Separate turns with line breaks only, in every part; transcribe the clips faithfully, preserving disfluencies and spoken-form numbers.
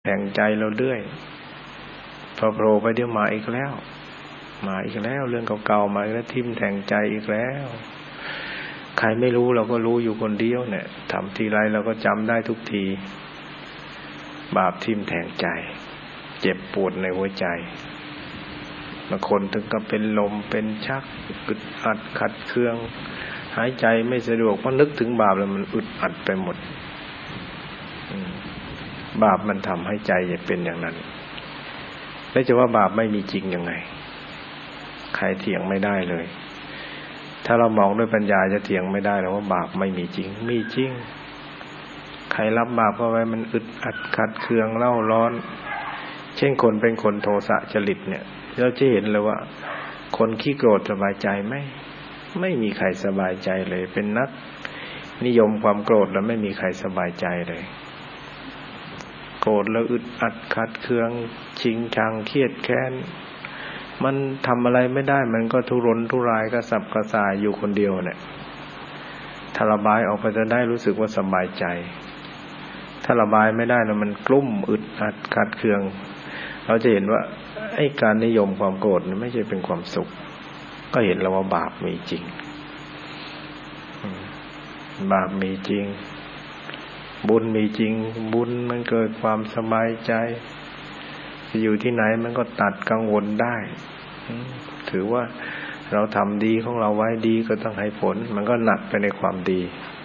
แทงใจเราเรื่อยพอโผล่ไปเดี๋ยวมาอีกแล้วมาอีกแล้วเรื่องเก่าๆมาแล้วทิ่มแทงใจอีกแล้วใครไม่รู้เราก็รู้อยู่คนเดียวเนี่ยทำทีไรเราก็จำได้ทุกทีบาปทิ่มแทงใจเจ็บปวดในหัวใจบางคนถึงกับเป็นลมเป็นชักอึดอัดขัดเคืองหายใจไม่สะดวกเพราะนึกถึงบาปแล้วมันอึดอัดไปหมดบาปมันทำให้ใจเป็นอย่างนั้นแล้วจะว่าบาปไม่มีจริงยังไงใครเถียงไม่ได้เลยถ้าเรามองด้วยปัญญาจะเถียงไม่ได้แล้วว่าบาปไม่มีจริงมีจริงใครรับบาปเข้าไว้มันอึดอัดขัดเคืองเล่าร้อนเช่นคนเป็นคนโทสะจริตเนี่ยเราจะเห็นเลยว่าคนขี้โกรธสบายใจไหมไม่มีใครสบายใจเลยเป็นนักนิยมความโกรธแล้วไม่มีใครสบายใจเลยโกรธแล้วอึดอัดขัดเคืองชิงชังเครียดแค้นมันทำอะไรไม่ได้มันก็ทุรนทุรายกระสับกระส่ายอยู่คนเดียวเนี่ยถ้าระบายออกไปจะได้รู้สึกว่าสบายใจถ้าระบายไม่ได้แล้วมันกลุ้มอึดอัดขัดเคืองเราจะเห็นว่าไอ้การนิยมความโกรธนี่ไม่ใช่เป็นความสุขก็เห็นแล้วว่าบาปมีจริงบาปมีจริงบุญมีจริงบุญมันเกิดความสบายใจจะอยู่ที่ไหนมันก็ตัดกังวลได้ถือว่าเราทำดีของเราไว้ดีก็ต้องให้ผลมันก็หนักไปในความดี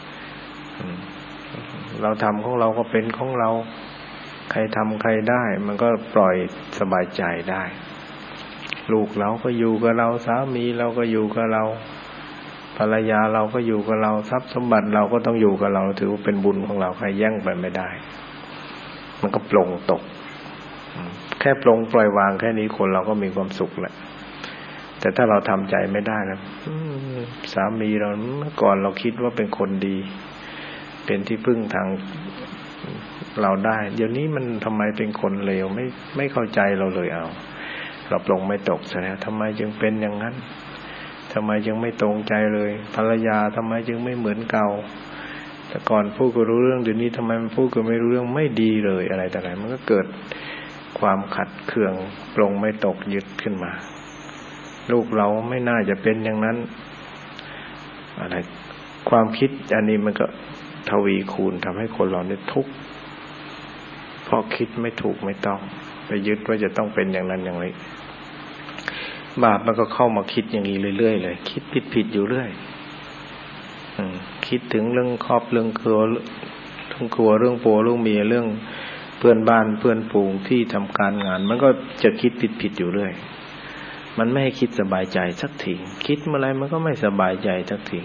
เราทำของเราก็เป็นของเราใครทำใครได้มันก็ปล่อยสบายใจได้ลูกเราก็อยู่กับเราสามีเราก็อยู่กับเราภรรยาเราก็อยู่กับเราทรัพย์สมบัติเราก็ต้องอยู่กับเราถือว่าเป็นบุญของเราใครแย่งไปไม่ได้มันก็ปลงตกแค่ปลงปล่อยวางแค่นี้คนเราก็มีความสุขแหละแต่ถ้าเราทำใจไม่ได้นะสามีเราเมื่อก่อนเราคิดว่าเป็นคนดีเป็นที่พึ่งทางเราได้เดี๋ยวนี้มันทำไมเป็นคนเลวไม่ไม่เข้าใจเราเลยเอาเราปลงไม่ตกซะแล้วทำไมจึงเป็นอย่างนั้นทำไมจึงไม่ตรงใจเลยภรรยาทำไมจึงไม่เหมือนเก่าแต่ก่อนพูดก็รู้เรื่องเดี๋ยวนี้ทำไมมันพูดก็ไม่รู้เรื่องไม่ดีเลยอะไรแต่ไหนมันก็เกิดความขัดเคืองปลงไม่ตกยึดขึ้นมาลูกเราไม่น่าจะเป็นอย่างนั้นอะไรความคิดอันนี้มันก็ทวีคูณทำให้คนเราเนี่ยทุกข์เพราะคิดไม่ถูกไม่ต้องไปยึดว่าจะต้องเป็นอย่างนั้นอย่างนี้บาปมันก็เข้ามาคิดอย่างนี้เรื่อยๆเลยคิดผิดๆอยู่เรื่อยคิดถึงเรื่องครอบเรื่องครัวเรื่องครัวเรื่องผัวเรื่องเมียเรื่องเพื่อนบ้านเพื่อนฝูงที่ทำการงานมันก็จะคิดผิดๆอยู่เรื่อยมันไม่ให้คิดสบายใจสักทีคิดเมื่อไรมันก็ไม่สบายใจสักที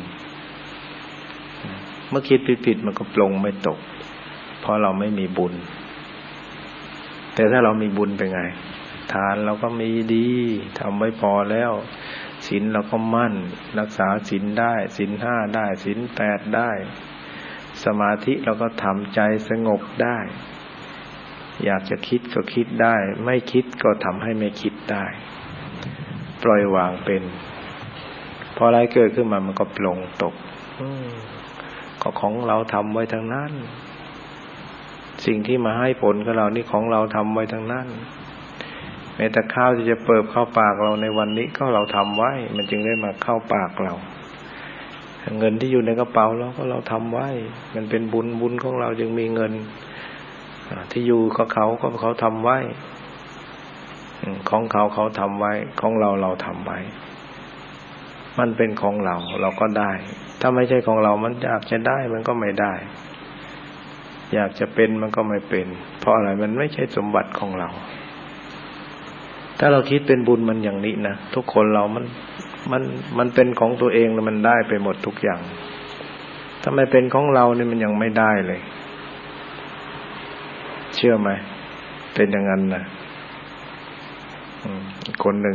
เมื่อคิดผิดๆมันก็ปลงไม่ตกเพราะเราไม่มีบุญแต่ถ้าเรามีบุญเป็นไงทานเราก็มีดีทำไว้พอแล้วศีลเราก็มั่นรักษาศีลได้ศีลห้าได้ศีลแปดได้สมาธิเราก็ทำใจสงบได้อยากจะคิดก็คิดได้ไม่คิดก็ทำให้ไม่คิดได้ปล่อยวางเป็นพออะไรเกิดขึ้นมามันก็ปลงตกก็ของเราทำไว้ทั้งนั้นสิ่งที่มาให้ผลกับเรานี่ของเราทำไว้ทั้งนั้นแม้แต่ข้าวที่จะเปิบเข้าปากเราในวันนี้ก็เราทำไว้มันจึงได้มาเข้าปากเราเงินที่อยู่ในกระเป๋าเราก็เราทำไว้มันเป็นบุญบุญของเราจึงมีเงินที่อยู่กับเขาก็เขาทำไว้ของเขาเขาทำไว้ของเราเราทำไว้มันเป็นของเราเราก็ได้ถ้าไม่ใช่ของเรามันอยากจะได้มันก็ไม่ได้อยากจะเป็นมันก็ไม่เป็นเพราะอะไรมันไม่ใช่สมบัติของเราถ้าเราคิดเป็นบุญมันอย่างนี้นะทุกคนเรามันมันมันเป็นของตัวเองแล้วมันได้ไปหมดทุกอย่างถ้าไม่เป็นของเราเนี่ยมันยังไม่ได้เลยเชื่อไหมเป็นอย่างนั้นนะคนหนึ่ง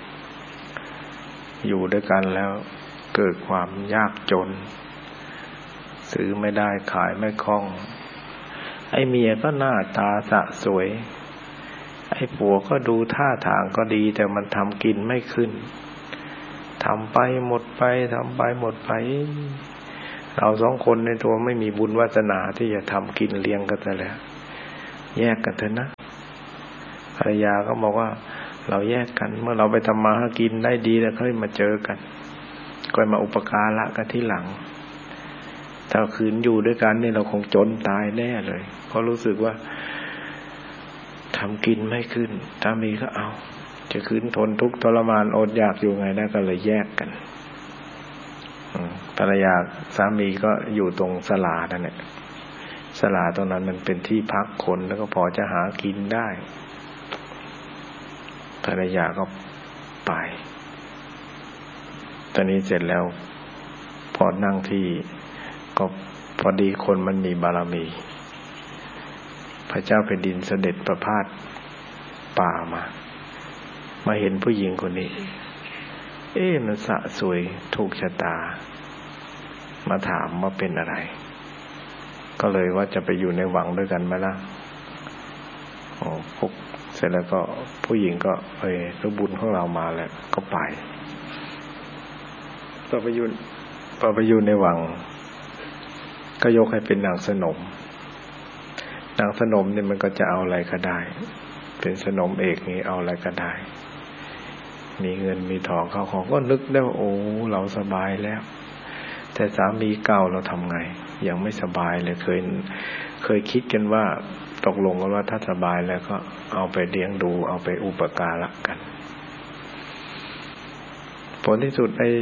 อยู่ด้วยกันแล้วเกิดความยากจนซื้อไม่ได้ขายไม่คล่องไอ้เมียก็หน้าตาสะสวยไอ้ผัวก็ดูท่าทางก็ดีแต่มันทำกินไม่ขึ้นทำไปหมดไปทำไปหมดไปเราสองคนในตัวไม่มีบุญวาสนาที่จะทำกินเลี้ยงกันแต่แล้วแยกกันเถอะนะภรรยาก็บอกว่าเราแยกกันเมื่อเราไปทำมาหากินได้ดีแล้วค่อยมาเจอกันค่อยมาอุปการะกันที่หลังถ้าคืนอยู่ด้วยกันนี่เราคงจนตายแน่เลยเพราะรู้สึกว่าทำกินไม่ขึ้นถ้ามีก็เอาจะคืนทนทุกข์ทรมานอดอยากอยู่ไงได้ก็เลยแยกกันภรรยาสามีก็อยู่ตรงศาลานั่นแหละศาลาตรงนั้นมันเป็นที่พักคนแล้วก็พอจะหากินได้ภรรยาก็ไปตอนนี้เสร็จแล้วพอนั่งที่ก็พอดีคนมันมีบารมีพระเจ้าแผ่นดินเสด็จประพาสป่ามามาเห็นผู้หญิงคนนี้เอ๊ะมันสะสวยถูกชะตามาถามว่าเป็นอะไรก็เลยว่าจะไปอยู่ในวังด้วยกันไหมล่ะโอ้พวกเสร็จแล้วก็ผู้หญิงก็เอ้ยรู้บุญของเรามาแล้วก็ไปพอไปอยู่พอไปอยู่ในวังก็ยกให้เป็นนางสนมนางสนมเนี่ยมันก็จะเอาอะไรก็ได้เป็นสนมเอกนี่เอาอะไรก็ได้มีเงินมีทองเข้าของก็นึกได้ว่าโอ้เราสบายแล้วแต่สามีเก่าเราทำไงยังไม่สบายเลยเคยเคยคิดกันว่าตกลงกันว่าถ้าสบายแล้วก็เอาไปเลี้ยงดูเอาไปอุปการะกันผลที่สุดไอ้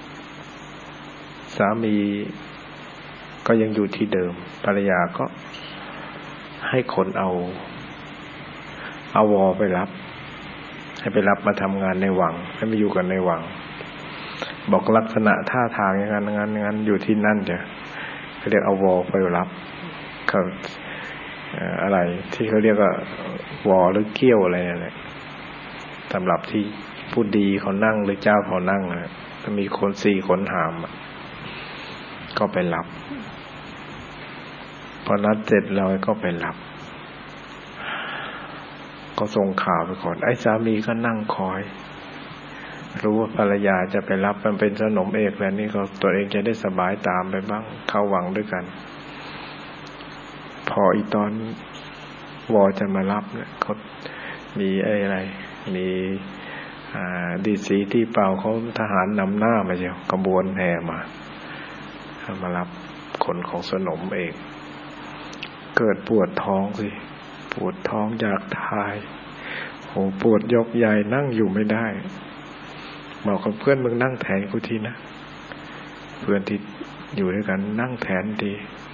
สามีก็ยังอยู่ที่เดิมภรรยาก็ให้คนเอาเอาวอไปรับให้ไปรับมาทำงานในวังให้มาอยู่กันในวังบอกลักษณะท่าทางอย่างนั้นอย่างนั้นอย่างนั้นอยู่ที่นั่นจะเขาเรียกเอาวอไปรับเขาอะไรที่เขาเรียกว่าวอหรือเกี้ยวอะไรนั่นแหละสำหรับที่ผู้ดีเขานั่งหรือเจ้าเขานั่งนะมีคนสี่คนหามก็ไปรับพอนัดเสร็จเราก็ไปรับก็ส่งข่าวไปก่อนไอ้สามีก็นั่งคอยรู้ว่าภรรยาจะไปรับมันเป็นสนมเอกแล้วนี่ก็ตัวเองจะได้สบายตามไปบ้างเข้าวังด้วยกันพออีตอนวอจะมารับเนี่ยเขามีไอ้อะไรมีอ่าดีสีที่เป่าเขาทหารนำหน้ามาเชียวขบวนแห่มามารับคนของสนมเอกเกิดปวดท้องสิปวดท้องอยากถ่ายโหปวดยกใหญ่นั่งอยู่ไม่ได้บอกกับเพื่อนมึงนั่งแทนกูทีนะเพื่อนที่อยู่ด้วยกันนั่งแทนดี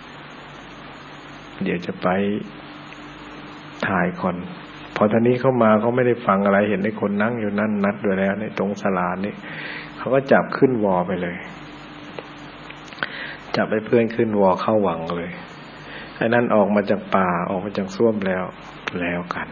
เดี๋ยวจะไปถ่ายก่อนพอท่านี้เข้ามาเขาไม่ได้ฟังอะไรเห็นไอ้คนนั่งอยู่นั่นนัดด้วยแล้วในตรงศาลานี่เขาก็จับขึ้นวอไปเลยจับไอ้เพื่อนขึ้นวอเข้าวังเลยไอ้นั่นออกมาจากป่าออกมาจากส้วมแล้วแล้วกัน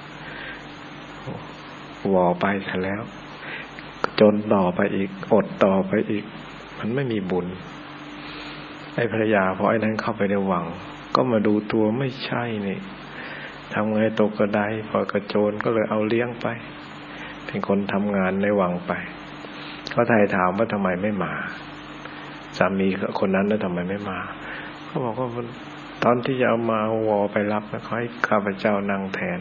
วอไปซะแล้วจนต่อไปอีกอดต่อไปอีกมันไม่มีบุญไอ้ภรรยาพอไอ้นั้นเข้าไปในวังก็มาดูตัวไม่ใช่นี่ทำไงตกกระไดพอกระโจนก็เลยเอาเลี้ยงไปเป็นคนทำงานในวังไปก็ไถ่ถามว่าทำไมไม่มาสามีคนนั้นแล้วทำไมไม่มาเขาบอกว่าตอนที่จะเอามาเอาวอไปรับนะเขาให้ข้าพเจ้านั่งแทน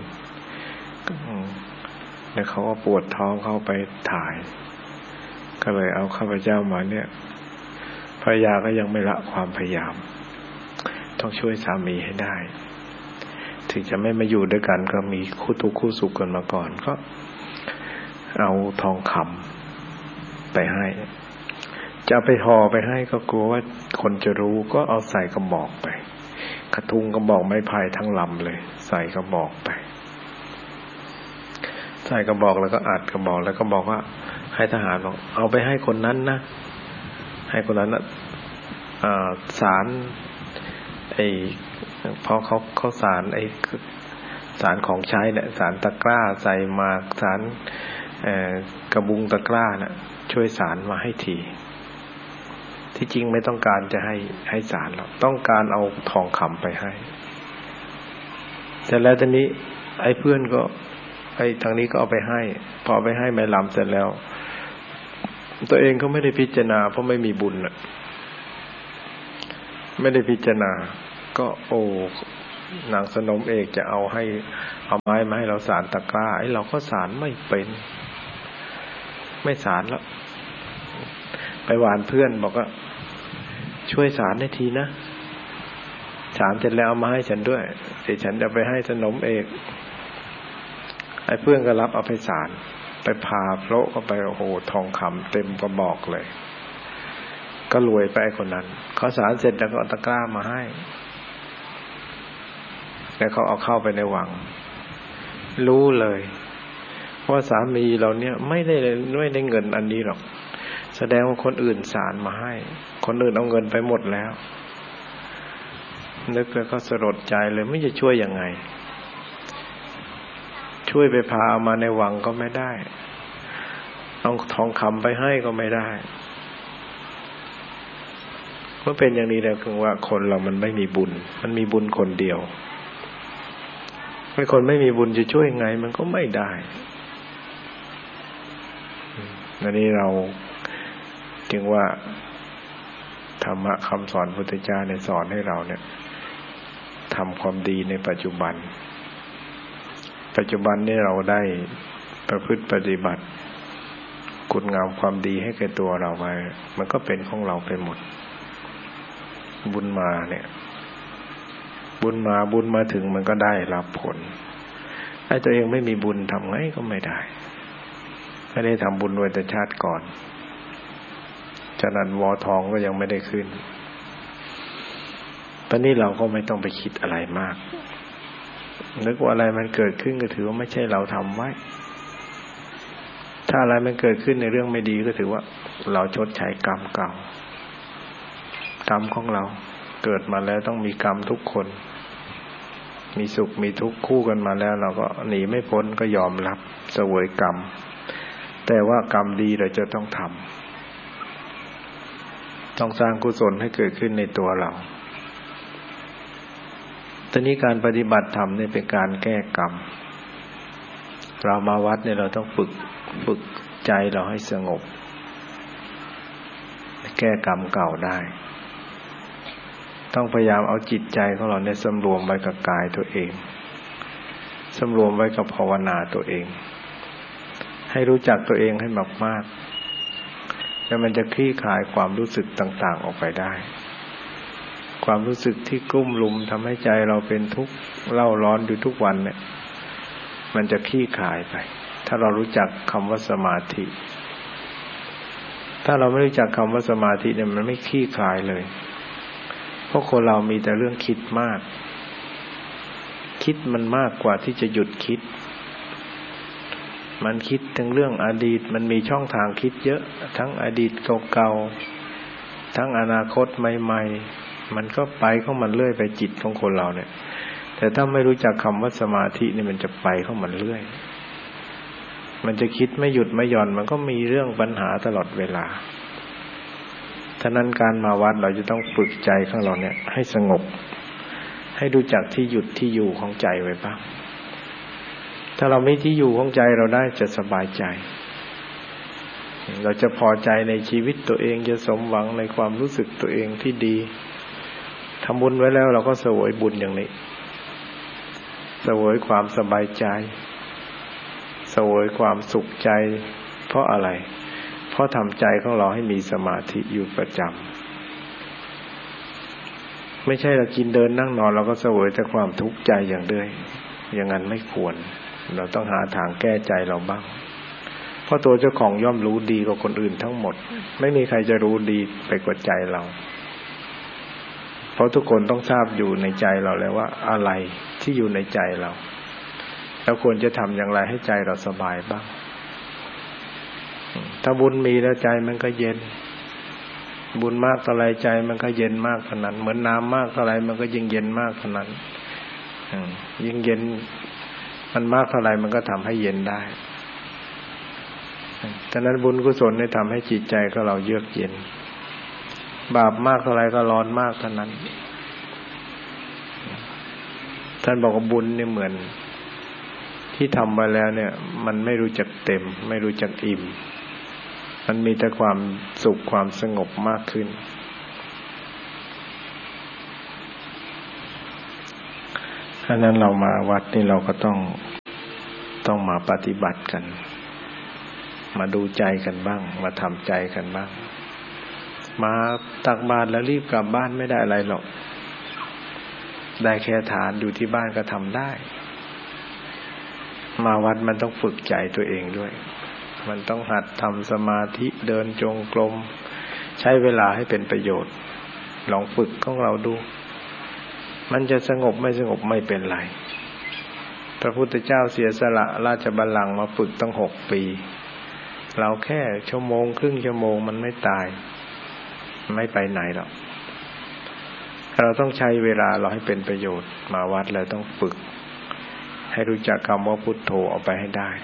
แล้วเขาก็ปวดท้องเข้าไปถ่ายก็เลยเอาข้าพเจ้ามาเนี่ยภรรยาก็ยังไม่ละความพยายามต้องช่วยสามีให้ได้ถึงจะไม่มาอยู่ด้วยกันก็มีคู่ทุกข์คู่สุขกันมาก่อนก็เอาทองคำไปให้จะไปห่อไปให้ก็กลัวว่าคนจะรู้ก็เอาใส่กระบอกไปกระทุงกระบอกไม้ไผ่ทั้งลำเลยใส่กระบอกไปใส่กระบอกแล้วก็อัดกระบอกแล้วก็บอกว่าให้ทหารบอกเอาไปให้คนนั้นนะให้คนนั้นนะอ่าสารไอ้พอเขาเขาสารไอ้สารของใช้เนี่ยสารตะกร้าใส่มากสารเอ่อกระบุงตะกร้าน่ะช่วยสารมาให้ทีที่จริงไม่ต้องการจะให้ให้สารหรอกต้องการเอาทองคำไปให้แต่แล้วตอนนี้ไอ้เพื่อนก็ไอ้ทางนี้ก็เอาไปให้พอไปให้แม่ลำเสร็จแล้วตัวเองก็ไม่ได้พิจารณาเพราะไม่มีบุญน่ะไม่ได้พิจารณาก็โอ้นางสนมเอกจะเอาให้เอาไม้มาให้เราสานตะกร้าไอ้เราก็สานไม่เป็นไม่สานแล้วไปหวานเพื่อนบอกว่าช่วยสานให้ทีนะสานเสร็จแล้วเอามาให้ฉันด้วยเดี๋ยวฉันจะไปให้สนมเอกไอ้เพื่อนก็รับเอาไปสานไปพาโพระก็ไปโอ้โหทองคำเต็มกระบอกเลยก็รวยไปคนนั้นเขาสานเสร็จแล้วก็เอาตะกร้ามาให้แล้วเขาเอาเข้าไปในวังรู้เลยว่าสามีเราเนี่ยไม่ได้ไม่ได้เงินอันนี้หรอกแสดงว่าคนอื่นสารมาให้คนอื่นเอาเงินไปหมดแล้วนึกแล้วก็สลดใจเลยไม่จะช่วยยังไงช่วยไปพาเอามาในวังก็ไม่ได้เอาทองคำไปให้ก็ไม่ได้เมื่อเป็นอย่างนี้แล้วคือว่าคนเรามันไม่มีบุญมันมีบุญคนเดียวไม่คนไม่มีบุญจะช่วยไงมันก็ไม่ได้อันนี้เราจึงว่าธรรมะคำสอนพุทธเจ้าเนี่ยสอนให้เราเนี่ยทำความดีในปัจจุบันปัจจุบันนี้เราได้ประพฤติปฏิบัติคุณงามความดีให้แก่ตัวเราไปมันก็เป็นของเราไปหมดบุญมาเนี่ยบุญมาบุญมาถึงมันก็ได้รับผลไอ้ตัวเองไม่มีบุญทำไงก็ไม่ได้ไม่ได้ทำบุญไว้แต่ชาติก่อนฉะนั้นวอทองก็ยังไม่ได้ขึ้นตอนนี้เราก็ไม่ต้องไปคิดอะไรมากนึกว่าอะไรมันเกิดขึ้นก็ถือว่าไม่ใช่เราทำไว้ถ้าอะไรมันเกิดขึ้นในเรื่องไม่ดีก็ถือว่าเราชดใช้กรรมเก่ากรรมของเราเกิดมาแล้วต้องมีกรรมทุกคนมีสุขมีทุกข์คู่กันมาแล้วเราก็หนีไม่พ้นก็ยอมรับเสวยกรรมแต่ว่ากรรมดีเราจะต้องทำต้องสร้างกุศลให้เกิดขึ้นในตัวเราตอนนี้การปฏิบัติธรรมเนี่ยเป็นการแก้กรรมเรามาวัดเนี่ยเราต้องฝึกฝึกใจเราให้สงบแก้กรรมเก่าได้ต้องพยายามเอาจิตใจของเราเนี่ยสำรวมไว้กับกายตัวเองสำรวมไว้กับภาวนาตัวเองให้รู้จักตัวเองให้มากๆแล้วมันจะคลี่คลายความรู้สึกต่างๆออกไปได้ความรู้สึกที่กลุ้มลุมทำให้ใจเราเป็นทุกข์เล่าร้อนอยู่ทุกวันเนี่ยมันจะคลี่คลายไปถ้าเรารู้จักคำว่าสมาธิถ้าเราไม่รู้จักคำว่าสมาธิเนี่ยมันไม่คลี่คลายเลยเพราะคนเรามีแต่เรื่องคิดมากคิดมันมากกว่าที่จะหยุดคิดมันคิดถึงเรื่องอดีตมันมีช่องทางคิดเยอะทั้งอดีตเก่าๆทั้งอนาคตใหม่ๆมันก็ไปของมันเรื่อยไปจิตของคนเราเนี่ยแต่ถ้าไม่รู้จักคำว่าสมาธินี่มันจะไปของมันเรื่อยมันจะคิดไม่หยุดไม่หย่อนมันก็มีเรื่องปัญหาตลอดเวลาฉะนั้นการมาวัดเราจะต้องฝึกใจของเราเนี่ยให้สงบให้รู้จักที่หยุดที่อยู่ของใจไว้บ้างถ้าเราไม่ที่อยู่ของใจเราได้จะสบายใจเราจะพอใจในชีวิตตัวเองจะสมหวังในความรู้สึกตัวเองที่ดีทำบุญไว้แล้วเราก็เสวยบุญอย่างนี้เสวยความสบายใจเสวยความสุขใจเพราะอะไรเพราะทำใจของเราให้มีสมาธิอยู่ประจำไม่ใช่เรากินเดินนั่งนอนเราก็เสวยแต่ความทุกข์ใจอย่างเดียวอย่างนั้นไม่ควรเราต้องหาทางแก้ใจเราบ้างเพราะตัวเจ้าของย่อมรู้ดีกว่าคนอื่นทั้งหมดไม่มีใครจะรู้ดีไปกว่าใจเราเพราะทุกคนต้องทราบอยู่ในใจเราแล้วว่าอะไรที่อยู่ในใจเราแล้วควรจะทำอย่างไรให้ใจเราสบายบ้างถ้าบุญมีแล้วใจมันก็เย็นบุญมากเท่าไรใจมันก็เย็นมากเท่านั้นเหมือนน้ำมากเท่าไรมันก็ยิ่งเย็นมากเท่านั้นยิ่งเย็นมันมากเท่าไรมันก็ทำให้เย็นได้ฉะนั้นบุญกุศลเนี่ยทำให้จิตใจของเราเยือกเย็นบาปมากเท่าไรก็ร้อนมากเท่านั้นท่านบอกว่าบุญเนี่ยเหมือนที่ทำไปแล้วเนี่ยมันไม่รู้จักเต็มไม่รู้จักอิ่มมันมีแต่ความสุขความสงบมากขึ้นฉะนั้นเรามาวัดนี่เราก็ต้องต้องมาปฏิบัติกันมาดูใจกันบ้างมาทำใจกันบ้างมาตักบาตรแล้วรีบกลับบ้านไม่ได้อะไรหรอกได้แค่ทานอยู่ที่บ้านก็ทำได้มาวัดมันต้องฝึกใจตัวเองด้วยมันต้องหัดทำสมาธิเดินจงกรมใช้เวลาให้เป็นประโยชน์ลองฝึกของเราดูมันจะสงบไม่สงบไม่เป็นไรพระพุทธเจ้าเสียสละราชบัลลังก์มาฝึกตั้งหกปีเราแค่ชั่วโมงครึ่งชั่วโมงมันไม่ตายไม่ไปไหนหรอกเราต้องใช้เวลาเราให้เป็นประโยชน์มาวัดแล้วต้องฝึกให้รู้จักคำว่าพุทโธเอาไปให้ได้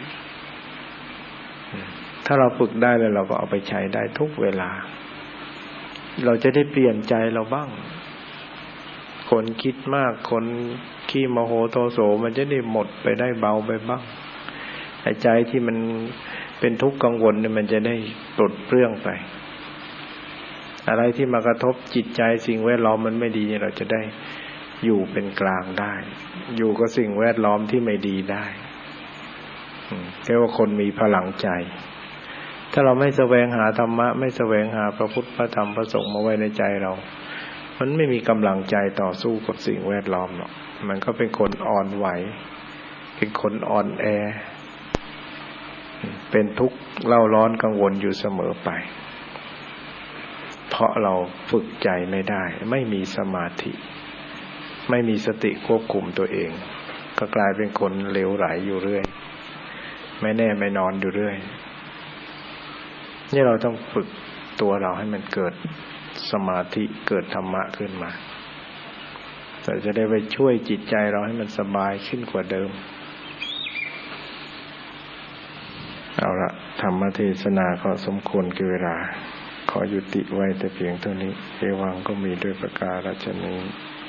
ถ้าเราฝึกได้แล้วเราก็เอาไปใช้ได้ทุกเวลาเราจะได้เปลี่ยนใจเราบ้างคนคิดมากคนขี้โมโหโทโสมันจะได้หมดไปได้เบาไปบ้างไอ้ใจที่มันเป็นทุกข์กังวลเนี่ยมันจะได้ปลดเปลื้องไปอะไรที่มากระทบจิตใจสิ่งแวดล้อมมันไม่ดีเนี่ยเราจะได้อยู่เป็นกลางได้อยู่กับสิ่งแวดล้อมที่ไม่ดีได้เรียกว่าคนมีพลังใจถ้าเราไม่แสวงหาธรรมะไม่แสวงหาพระพุทธพระธรรมพระสงฆ์มาไว้ในใจเรามันไม่มีกำลังใจต่อสู้กับสิ่งแวดล้อมหรอกมันก็เป็นคนอ่อนไหวเป็นคนอ่อนแอเป็นทุกข์เล่าร้อนกังวลอยู่เสมอไปเพราะเราฝึกใจไม่ได้ไม่มีสมาธิไม่มีสติควบคุมตัวเองก็กลายเป็นคนเหลวไหลอยู่เรื่อยไม่แน่ไม่นอนอยู่เรื่อยนี่เราต้องฝึกตัวเราให้มันเกิดสมาธิเกิดธรรมะขึ้นมาเราจะได้ไปช่วยจิตใจเราให้มันสบายขึ้นกว่าเดิมเอาละธรรมเทศนาก็สมควรแก่เวลาขอยุติไว้แต่เพียงเท่านี้เอวังก็มีด้วยประการฉะนี้